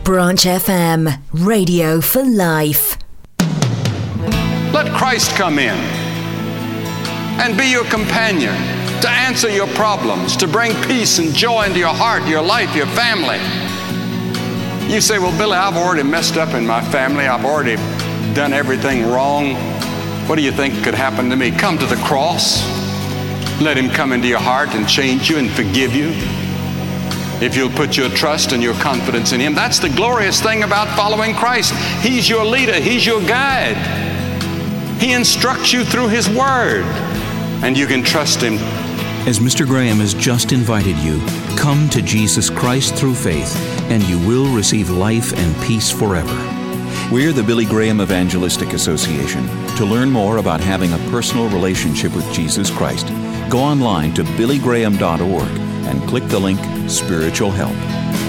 Branch FM, radio for life. Let Christ come in and be your companion, to answer your problems, to bring peace and joy into your heart, your life, your family. You say, well, Billy, I've already messed up in my family. I've already done everything wrong. What do you think could happen to me? Come to the cross. Let Him come into your heart and change you and forgive you. If you'll put your trust and your confidence in Him. That's the glorious thing about following Christ. He's your leader. He's your guide. He instructs you through His Word, and you can trust Him. As Mr. Graham has just invited you, come to Jesus Christ through faith, and you will receive life and peace forever. We're the Billy Graham Evangelistic Association. To learn more about having a personal relationship with Jesus Christ, go online to billygraham.org and click the link Spiritual Help.